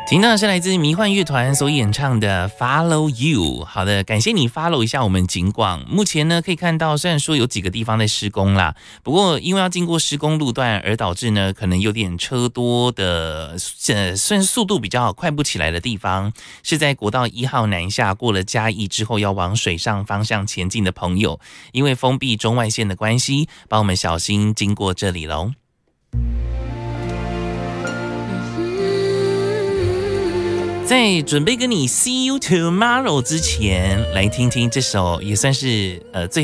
听到的是来自迷幻乐团所演唱的 Follow You。 好的，感谢你 follow 一下我们景广。目前呢可以看到，虽然说有几个地方在施工啦，不过因为要经过施工路段，而导致呢可能有点车多的，虽然速度比较快不起来的地方，是在国道1号南下过了嘉义之后，要往水上方向前进的朋友，因为封闭中外线的关系，帮我们小心经过这里咯。在准备跟你 see you tomorrow 之前，来听听这首也算是最